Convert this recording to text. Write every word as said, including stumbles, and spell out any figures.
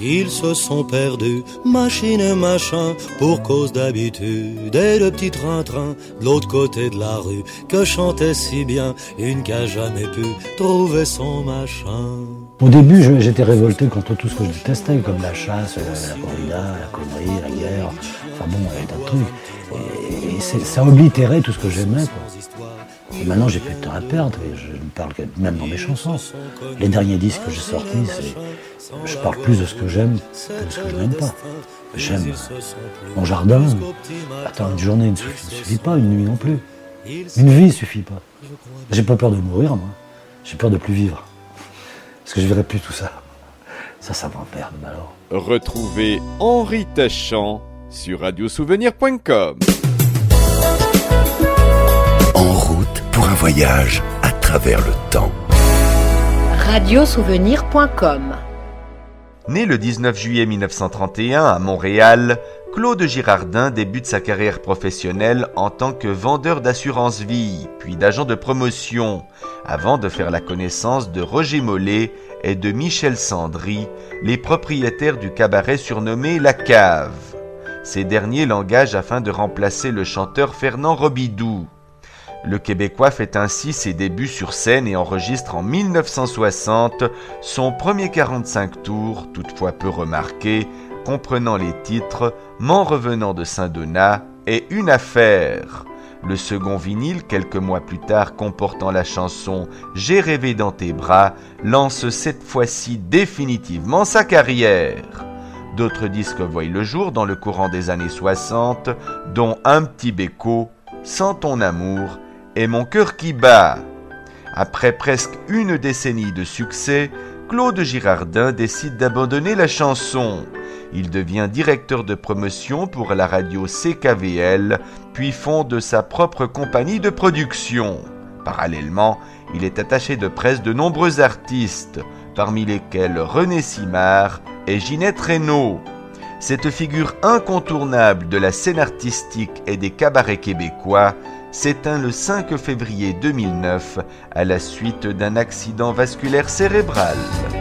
Ils se sont perdus, machine et machin, pour cause d'habitude. Et le petit train-train de l'autre côté de la rue, que chantait si bien une qui a jamais pu trouver son machin. Au début, je, j'étais révolté contre tout ce que je détestais, comme la chasse, la corrida, la connerie, la guerre. Enfin bon, il y avait tas de trucs. Et, et c'est, ça oblitérait tout ce que j'aimais, quoi. Et maintenant, j'ai plus de temps à perdre, et je ne parle que, même dans mes chansons. Les derniers disques que j'ai sortis, c'est, je parle plus de ce que j'aime que de ce que je n'aime pas. J'aime mon jardin. Attends, une journée ne suffit pas, une nuit non plus. Une vie ne suffit pas. J'ai pas peur de mourir, moi. J'ai peur de plus vivre. Parce que je verrai plus tout ça. Ça, ça m'emmerde, alors. Retrouvez Henri Tachant sur radio souvenir point com. En route pour un voyage à travers le temps. radio souvenir point com. Né le dix-neuf juillet mille neuf cent trente et un à Montréal, Claude Girardin débute sa carrière professionnelle en tant que vendeur d'assurance vie, puis d'agent de promotion, avant de faire la connaissance de Roger Mollet et de Michel Sandry, les propriétaires du cabaret surnommé La Cave. Ces derniers l'engagent afin de remplacer le chanteur Fernand Robidoux. Le Québécois fait ainsi ses débuts sur scène et enregistre en mille neuf cent soixante son premier quarante-cinq tours, toutefois peu remarqué, comprenant les titres « M'en revenant de Saint-Donat » et « Une affaire ». Le second vinyle, quelques mois plus tard comportant la chanson « J'ai rêvé dans tes bras », lance cette fois-ci définitivement sa carrière. D'autres disques voient le jour dans le courant des années soixante, dont « Un petit béco »,« Sans ton amour » et « Mon cœur qui bat ». Après presque une décennie de succès, Claude Girardin décide d'abandonner la chanson. Il devient directeur de promotion pour la radio C K V L, puis fonde sa propre compagnie de production. Parallèlement, il est attaché de presse de nombreux artistes, parmi lesquels René Simard et Ginette Renault. Cette figure incontournable de la scène artistique et des cabarets québécois s'éteint le cinq février deux mille neuf à la suite d'un accident vasculaire cérébral.